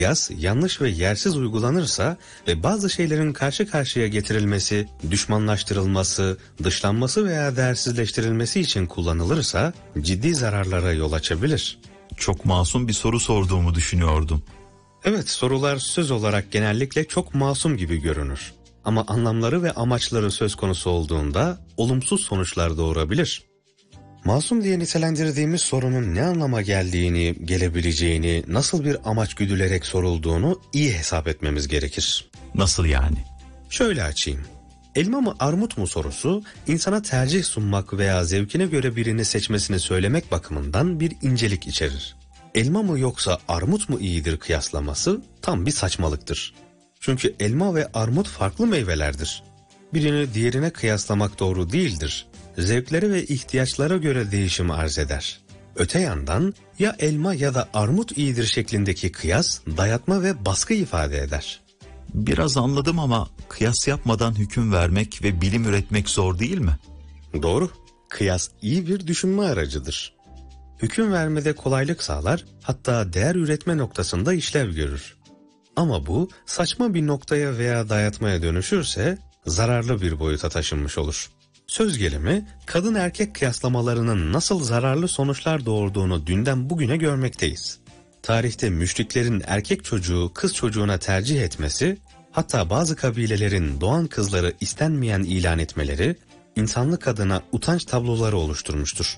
Kıyas yanlış ve yersiz uygulanırsa ve bazı şeylerin karşı karşıya getirilmesi, düşmanlaştırılması, dışlanması veya değersizleştirilmesi için kullanılırsa ciddi zararlara yol açabilir. Çok masum bir soru sorduğumu düşünüyordum. Evet, sorular söz olarak genellikle çok masum gibi görünür. Ama anlamları ve amaçları söz konusu olduğunda olumsuz sonuçlar doğurabilir. Masum diye nitelendirdiğimiz sorunun ne anlama geldiğini, gelebileceğini, nasıl bir amaç güdülerek sorulduğunu iyi hesap etmemiz gerekir. Nasıl yani? Şöyle açayım. Elma mı armut mu sorusu insana tercih sunmak veya zevkine göre birini seçmesini söylemek bakımından bir incelik içerir. Elma mı yoksa armut mu iyidir kıyaslaması tam bir saçmalıktır. Çünkü elma ve armut farklı meyvelerdir. Birini diğerine kıyaslamak doğru değildir. Zevklere ve ihtiyaçlara göre değişim arz eder. Öte yandan ya elma ya da armut iyidir şeklindeki kıyas dayatma ve baskı ifade eder. Biraz anladım ama kıyas yapmadan hüküm vermek ve bilim üretmek zor değil mi? Doğru. Kıyas iyi bir düşünme aracıdır. Hüküm vermede kolaylık sağlar, hatta değer üretme noktasında işlev görür. Ama bu saçma bir noktaya veya dayatmaya dönüşürse zararlı bir boyuta taşınmış olur. Söz gelimi kadın erkek kıyaslamalarının nasıl zararlı sonuçlar doğurduğunu dünden bugüne görmekteyiz. Tarihte müşriklerin erkek çocuğu kız çocuğuna tercih etmesi, hatta bazı kabilelerin doğan kızları istenmeyen ilan etmeleri, insanlık adına utanç tabloları oluşturmuştur.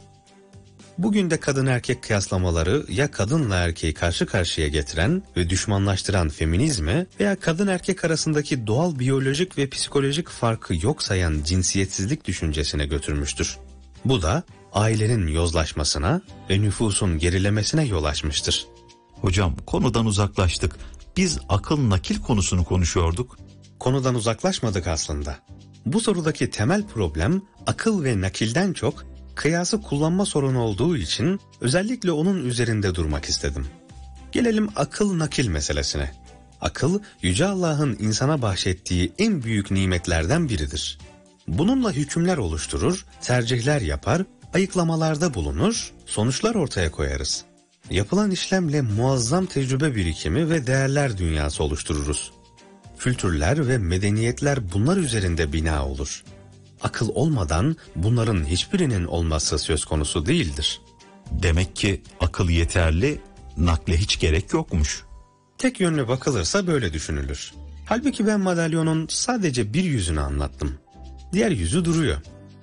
Bugün de kadın erkek kıyaslamaları ya kadınla erkeği karşı karşıya getiren ve düşmanlaştıran feminizme veya kadın erkek arasındaki doğal biyolojik ve psikolojik farkı yok sayan cinsiyetsizlik düşüncesine götürmüştür. Bu da ailenin yozlaşmasına ve nüfusun gerilemesine yol açmıştır. Hocam, konudan uzaklaştık. Biz akıl nakil konusunu konuşuyorduk. Konudan uzaklaşmadık aslında. Bu sorudaki temel problem akıl ve nakilden çok kıyası kullanma sorunu olduğu için özellikle onun üzerinde durmak istedim. Gelelim akıl nakil meselesine. Akıl, Yüce Allah'ın insana bahşettiği en büyük nimetlerden biridir. Bununla hükümler oluşturur, tercihler yapar, ayıklamalarda bulunur, sonuçlar ortaya koyarız. Yapılan işlemle muazzam tecrübe birikimi ve değerler dünyası oluştururuz. Kültürler ve medeniyetler bunlar üzerinde bina olur. Akıl olmadan bunların hiçbirinin olması söz konusu değildir. Demek ki akıl yeterli, nakle hiç gerek yokmuş. Tek yönlü bakılırsa böyle düşünülür. Halbuki ben madalyonun sadece bir yüzünü anlattım. Diğer yüzü duruyor.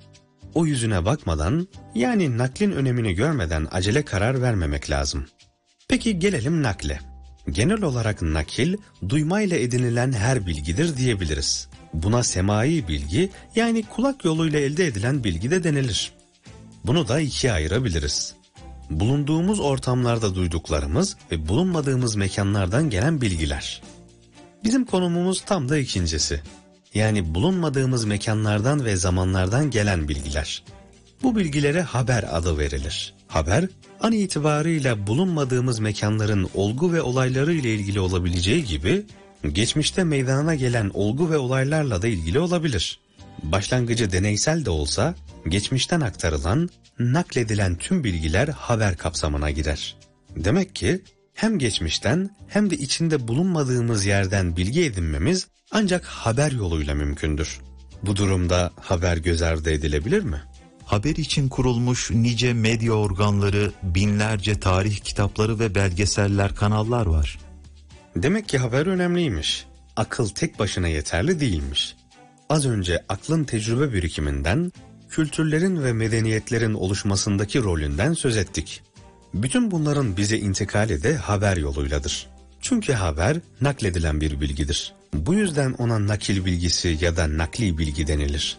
O yüzüne bakmadan, yani naklin önemini görmeden acele karar vermemek lazım. Peki gelelim nakle. Genel olarak nakil, duymayla edinilen her bilgidir diyebiliriz. Buna semai bilgi, yani kulak yoluyla elde edilen bilgi de denilir. Bunu da ikiye ayırabiliriz. Bulunduğumuz ortamlarda duyduklarımız ve bulunmadığımız mekanlardan gelen bilgiler. Bizim konumumuz tam da ikincisi. Yani bulunmadığımız mekanlardan ve zamanlardan gelen bilgiler. Bu bilgilere haber adı verilir. Haber, an itibarıyla bulunmadığımız mekanların olgu ve olayları ile ilgili olabileceği gibi, geçmişte meydana gelen olgu ve olaylarla da ilgili olabilir. Başlangıcı deneysel de olsa, geçmişten aktarılan, nakledilen tüm bilgiler haber kapsamına girer. Demek ki, hem geçmişten hem de içinde bulunmadığımız yerden bilgi edinmemiz ancak haber yoluyla mümkündür. Bu durumda haber göz ardı edilebilir mi? Haber için kurulmuş nice medya organları, binlerce tarih kitapları ve belgeseller, kanallar var. Demek ki haber önemliymiş. Akıl tek başına yeterli değilmiş. Az önce aklın tecrübe birikiminden, kültürlerin ve medeniyetlerin oluşmasındaki rolünden söz ettik. Bütün bunların bize intikali de haber yoluyladır. Çünkü haber nakledilen bir bilgidir. Bu yüzden ona nakil bilgisi ya da nakli bilgi denilir.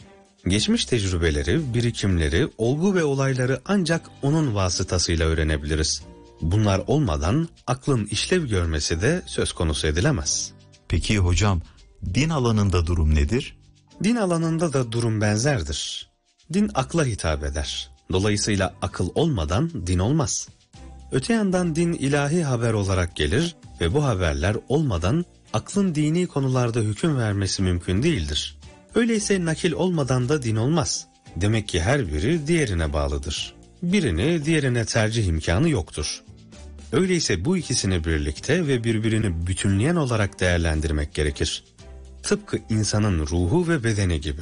Geçmiş tecrübeleri, birikimleri, olgu ve olayları ancak onun vasıtasıyla öğrenebiliriz. Bunlar olmadan aklın işlev görmesi de söz konusu edilemez. Peki hocam, din alanında durum nedir? Din alanında da durum benzerdir. Din akla hitap eder. Dolayısıyla akıl olmadan din olmaz. Öte yandan din ilahi haber olarak gelir ve bu haberler olmadan aklın dini konularda hüküm vermesi mümkün değildir. Öyleyse nakil olmadan da din olmaz. Demek ki her biri diğerine bağlıdır. Birini diğerine tercih imkanı yoktur. Öyleyse bu ikisini birlikte ve birbirini bütünleyen olarak değerlendirmek gerekir. Tıpkı insanın ruhu ve bedeni gibi.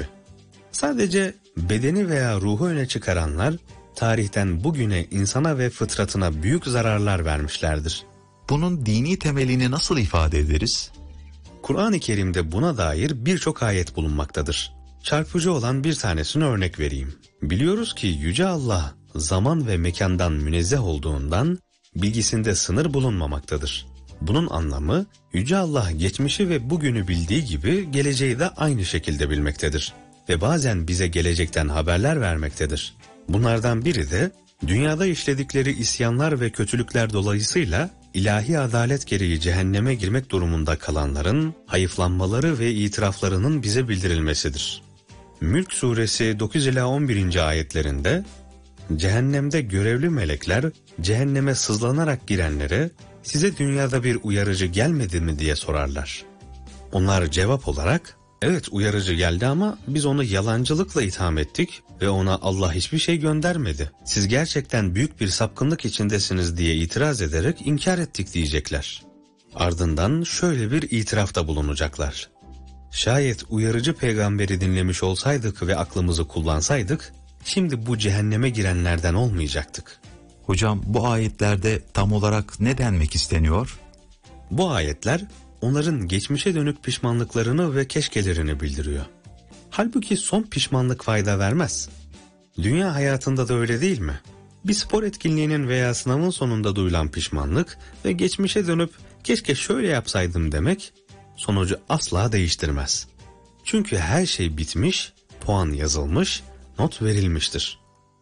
Sadece bedeni veya ruhu öne çıkaranlar, tarihten bugüne insana ve fıtratına büyük zararlar vermişlerdir. Bunun dini temelini nasıl ifade ederiz? Kur'an-ı Kerim'de buna dair birçok ayet bulunmaktadır. Çarpıcı olan bir tanesini örnek vereyim. Biliyoruz ki Yüce Allah zaman ve mekandan münezzeh olduğundan bilgisinde sınır bulunmamaktadır. Bunun anlamı Yüce Allah geçmişi ve bugünü bildiği gibi geleceği de aynı şekilde bilmektedir. Ve bazen bize gelecekten haberler vermektedir. Bunlardan biri de dünyada işledikleri isyanlar ve kötülükler dolayısıyla ilahi adalet gereği cehenneme girmek durumunda kalanların hayıflanmaları ve itiraflarının bize bildirilmesidir. Mülk suresi 9-11. ayetlerinde cehennemde görevli melekler cehenneme sızlanarak girenlere size dünyada bir uyarıcı gelmedi mi diye sorarlar. Onlar cevap olarak evet uyarıcı geldi ama biz onu yalancılıkla itham ettik ve ona Allah hiçbir şey göndermedi. Siz gerçekten büyük bir sapkınlık içindesiniz diye itiraz ederek inkar ettik diyecekler. Ardından şöyle bir itirafta bulunacaklar. Şayet uyarıcı peygamberi dinlemiş olsaydık ve aklımızı kullansaydık, şimdi bu cehenneme girenlerden olmayacaktık. Hocam bu ayetlerde tam olarak ne denmek isteniyor? Bu ayetler onların geçmişe dönük pişmanlıklarını ve keşkelerini bildiriyor. Halbuki son pişmanlık fayda vermez. Dünya hayatında da öyle değil mi? Bir spor etkinliğinin veya sınavın sonunda duyulan pişmanlık ve geçmişe dönüp keşke şöyle yapsaydım demek sonucu asla değiştirmez. Çünkü her şey bitmiş, puan yazılmış, not verilmiştir.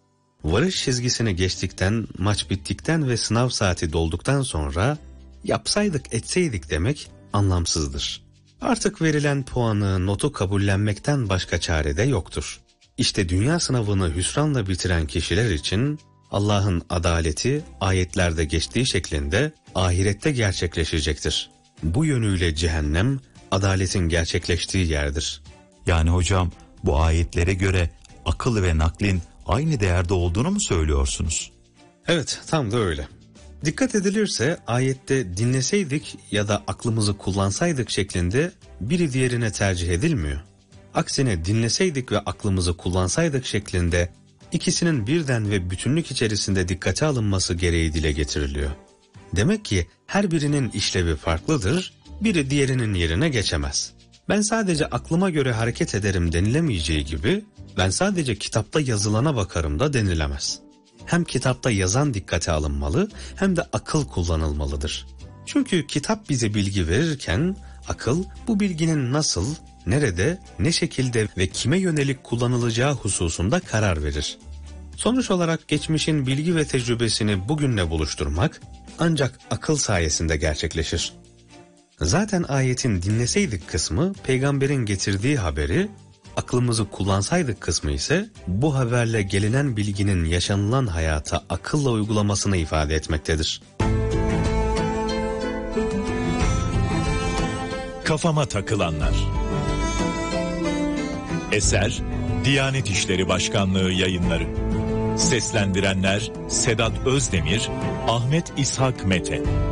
Varış çizgisini geçtikten, maç bittikten ve sınav saati dolduktan sonra yapsaydık etseydik demek anlamsızdır. Artık verilen puanı, notu kabullenmekten başka çare de yoktur. İşte dünya sınavını hüsranla bitiren kişiler için Allah'ın adaleti ayetlerde geçtiği şeklinde ahirette gerçekleşecektir. Bu yönüyle cehennem adaletin gerçekleştiği yerdir. Yani hocam bu ayetlere göre akıl ve naklin aynı değerde olduğunu mu söylüyorsunuz? Evet, tam da öyle. Dikkat edilirse ayette dinleseydik ya da aklımızı kullansaydık şeklinde biri diğerine tercih edilmiyor. Aksine dinleseydik ve aklımızı kullansaydık şeklinde ikisinin birden ve bütünlük içerisinde dikkate alınması gereği dile getiriliyor. Demek ki her birinin işlevi farklıdır, biri diğerinin yerine geçemez. Ben sadece aklıma göre hareket ederim denilemeyeceği gibi, ben sadece kitapta yazılana bakarım da denilemez. Hem kitapta yazan dikkate alınmalı hem de akıl kullanılmalıdır. Çünkü kitap bize bilgi verirken akıl bu bilginin nasıl, nerede, ne şekilde ve kime yönelik kullanılacağı hususunda karar verir. Sonuç olarak geçmişin bilgi ve tecrübesini bugünle buluşturmak ancak akıl sayesinde gerçekleşir. Zaten ayetin dinleseydik kısmı peygamberin getirdiği haberi, aklımızı kullansaydık kısmı ise bu haberle gelinen bilginin yaşanılan hayata akılla uygulamasını ifade etmektedir. Kafama takılanlar. Eser Diyanet İşleri Başkanlığı Yayınları. Seslendirenler Sedat Özdemir, Ahmet İshak Mete.